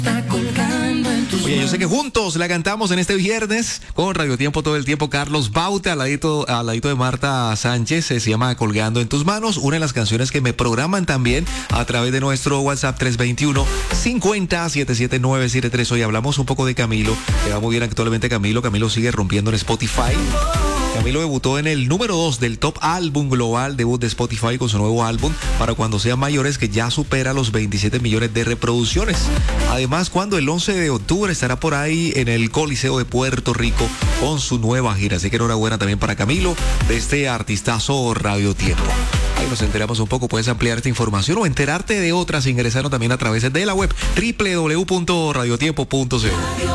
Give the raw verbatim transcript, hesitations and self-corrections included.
Oye, yo sé que juntos la cantamos en este viernes con Radio Tiempo todo el tiempo. Carlos Bauta al ladito, al ladito de Marta Sánchez, se llama Colgando en tus manos, una de las canciones que me programan también a través de nuestro WhatsApp tres dos uno, cinco cero, siete siete nueve siete tres. Hoy hablamos un poco de Camilo, que va muy bien actualmente Camilo. Camilo sigue rompiendo en Spotify. Camilo debutó en el número dos del top álbum global, debut de Spotify con su nuevo álbum Para Cuando Sean Mayores, que ya supera los veintisiete millones de reproducciones. Además, cuando el once de octubre estará por ahí en el Coliseo de Puerto Rico con su nueva gira. Así que enhorabuena también para Camilo de este artistazo Radio Tiempo. Ahí nos enteramos un poco, puedes ampliar esta información o enterarte de otras ingresando también a través de la web doble u doble u doble u punto radio tiempo punto co.